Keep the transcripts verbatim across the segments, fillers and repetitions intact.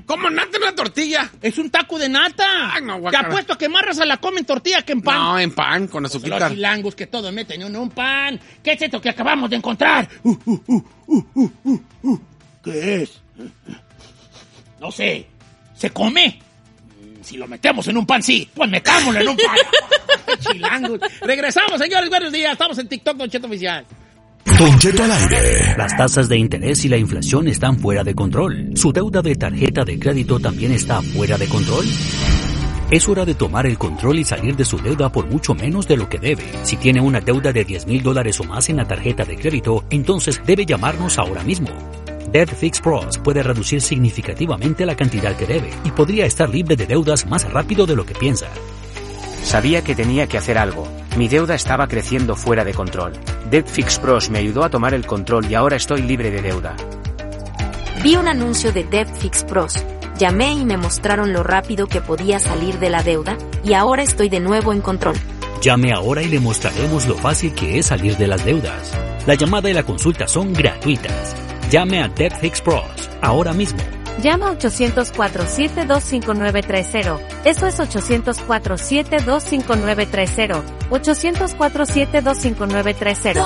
¿Cómo nata en una tortilla? Es un taco de nata. Ay, no, Te guácala. apuesto que más raza la come en tortilla que en pan. No, en pan, con Los azuquita. chilangos que todo meten en un pan. ¿Qué es esto que acabamos de encontrar? Uh, uh, uh, uh, uh, uh, uh. ¿Qué es? No sé. ¿Se come? Si lo metemos en un pan, sí. Pues metámoslo en un pan. Chilangos. Regresamos, señores. Buenos días. Estamos en TikTok, Don Cheto Oficial. Don Cheto al aire. Las tasas de interés y la inflación están fuera de control. ¿Su deuda de tarjeta de crédito también está fuera de control? Es hora de tomar el control y salir de su deuda por mucho menos de lo que debe. Si tiene una deuda de diez mil dólares o más en la tarjeta de crédito, entonces debe llamarnos ahora mismo. Debt Fix Pros puede reducir significativamente la cantidad que debe y podría estar libre de deudas más rápido de lo que piensa. Sabía que tenía que hacer algo. Mi deuda estaba creciendo fuera de control. Debt Fix Pros me ayudó a tomar el control y ahora estoy libre de deuda. Vi un anuncio de Debt Fix Pros. Llamé y me mostraron lo rápido que podía salir de la deuda y ahora estoy de nuevo en control. Llame ahora y le mostraremos lo fácil que es salir de las deudas. La llamada y la consulta son gratuitas. Llame a Debt Fix Pros ahora mismo. Llama a ochocientos cuatro siete dos cinco nueve tres cero. Eso es ochocientos cuatro siete dos cinco nueve tres cero. ochocientos cuatro siete dos cinco nueve tres cero.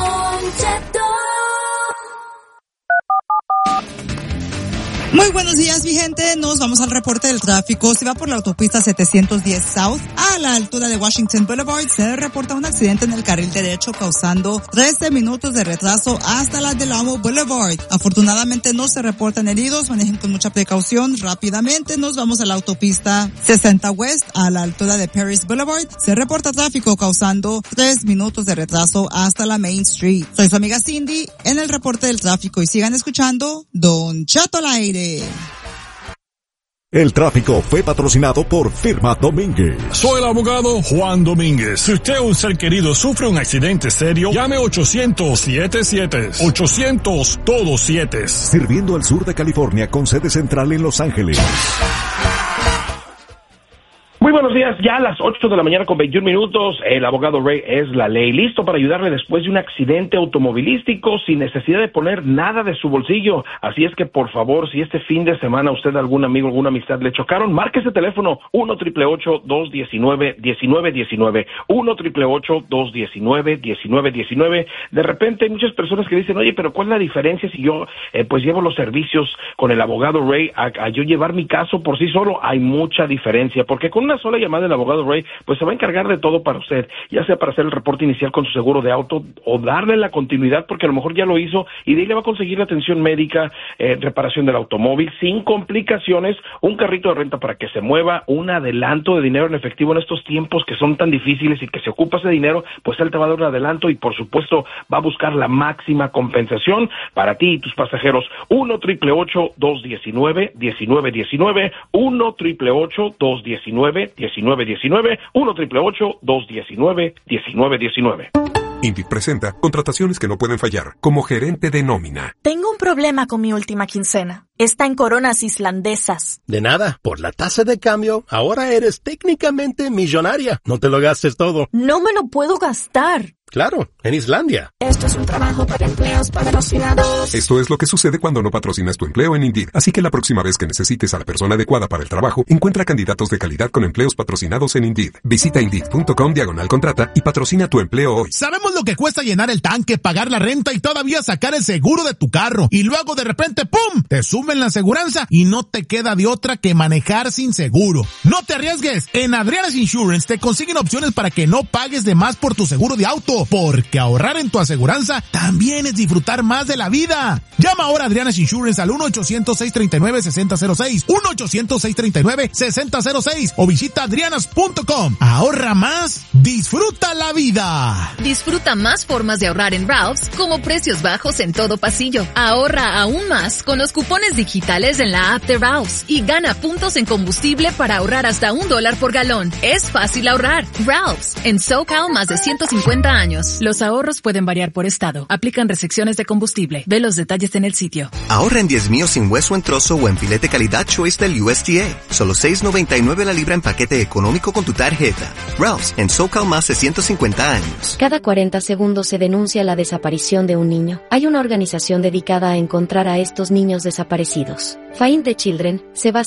Muy buenos días, mi gente. Nos vamos al reporte del tráfico. Si va por la autopista setecientos diez South a la altura de Washington Boulevard, se reporta un accidente en el carril derecho causando trece minutos de retraso hasta la Delamo Boulevard. Afortunadamente no se reportan heridos. Manejen con mucha precaución. Rápidamente nos vamos a la autopista sesenta West a la altura de Paris Boulevard. Se reporta tráfico causando tres minutos de retraso hasta la Main Street. Soy su amiga Cindy en el reporte del tráfico y sigan escuchando Don Cheto al aire. El tráfico fue patrocinado por Firma Domínguez. Soy el abogado Juan Domínguez. Si usted o un ser querido sufre un accidente serio, llame ochocientos siete siete. ochocientos todos siete. Sirviendo al sur de California con sede central en Los Ángeles. Muy buenos días, ya a las ocho de la mañana con veintiún minutos, el abogado Ray es la ley, listo para ayudarle después de un accidente automovilístico sin necesidad de poner nada de su bolsillo. Así es que por favor, si este fin de semana usted, algún amigo, alguna amistad le chocaron, marque ese teléfono uno triple ocho dos diecinueve diecinueve diecinueve, uno triple ocho dos diecinueve diecinueve diecinueve. De repente hay muchas personas que dicen, oye, pero ¿cuál es la diferencia si yo eh, pues llevo los servicios con el abogado Ray a, a yo llevar mi caso por sí solo? Hay mucha diferencia, porque con una sola llamada del abogado Ray, pues se va a encargar de todo para usted, ya sea para hacer el reporte inicial con su seguro de auto o darle la continuidad porque a lo mejor ya lo hizo y de ahí le va a conseguir la atención médica, eh, reparación del automóvil sin complicaciones, un carrito de renta para que se mueva, un adelanto de dinero en efectivo en estos tiempos que son tan difíciles y que se ocupa ese dinero, pues él te va a dar un adelanto y por supuesto va a buscar la máxima compensación para ti y tus pasajeros. uno triple ocho dos diecinueve diecinueve diecinueve, uno triple ocho dos diecinueve diecinueve diecinueve, uno triple ocho dos diecinueve diecinueve diecinueve. Indeed presenta contrataciones que no pueden fallar como gerente de nómina. Tengo un problema con mi última quincena. Está en coronas islandesas. De nada, por la tasa de cambio, ahora eres técnicamente millonaria. No te lo gastes todo. No me lo puedo gastar. Claro, en Islandia. Esto es un trabajo para empleos patrocinados. Esto es lo que sucede cuando no patrocinas tu empleo en Indeed. Así que la próxima vez que necesites a la persona adecuada para el trabajo, encuentra candidatos de calidad con empleos patrocinados en Indeed. Visita Indeed.com diagonal contrata y patrocina tu empleo hoy. Sabemos lo que cuesta llenar el tanque, pagar la renta y todavía sacar el seguro de tu carro. Y luego de repente, ¡pum!, te suben la aseguranza y no te queda de otra que manejar sin seguro. No te arriesgues. En Adriana's Insurance te consiguen opciones para que no pagues de más por tu seguro de auto. Porque ahorrar en tu aseguranza también es disfrutar más de la vida. Llama ahora a Adriana's Insurance al uno ochocientos seis treinta y nueve sesenta cero seis, uno ochocientos seis treinta y nueve sesenta cero seis o visita adrianas punto com. Ahorra más, disfruta la vida. Disfruta más formas de ahorrar en Ralph's, como precios bajos en todo pasillo. Ahorra aún más con los cupones digitales en la app de Ralph's y gana puntos en combustible para ahorrar hasta un dólar por galón. Es fácil ahorrar. Ralph's, en SoCal más de ciento cincuenta años. Los ahorros pueden variar por estado. Aplican restricciones de combustible. Ve los detalles en el sitio. Ahorra en diez míos sin hueso en trozo o en filete calidad Choice del U S D A. Solo seis noventa y nueve la libra en paquete económico con tu tarjeta. Ralph's, en SoCal más de ciento cincuenta años. Cada cuarenta segundos se denuncia la desaparición de un niño. Hay una organización dedicada a encontrar a estos niños desaparecidos. Find the Children se basa